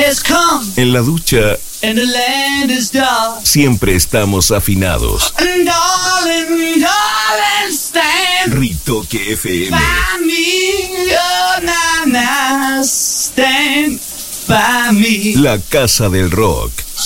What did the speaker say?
has come. En la ducha And the land is dark. siempre estamos afinados. And darling, darling, stand Ritoque FM. by me. Oh, na, na, stand by me. La casa del rock.